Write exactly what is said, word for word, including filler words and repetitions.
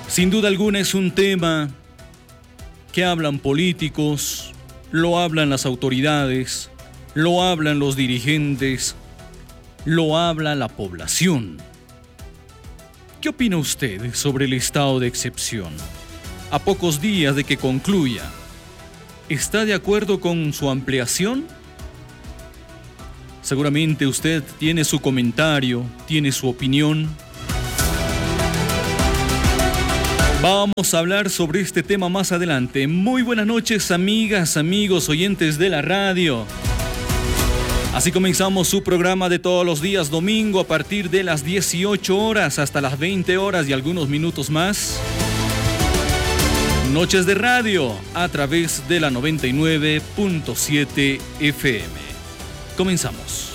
Sin duda alguna es un tema que hablan políticos, lo hablan las autoridades, lo hablan los dirigentes, lo habla la población. ¿Qué opina usted sobre el estado de excepción? A pocos días de que concluya, ¿está de acuerdo con su ampliación? Seguramente usted tiene su comentario, tiene su opinión. Vamos a hablar sobre este tema más adelante. Muy buenas noches, amigas, amigos, oyentes de la radio. Así comenzamos su programa de todos los días domingo a partir de las dieciocho horas hasta las veinte horas y algunos minutos más. Noches de radio a través de la noventa y nueve punto siete F M. Comenzamos.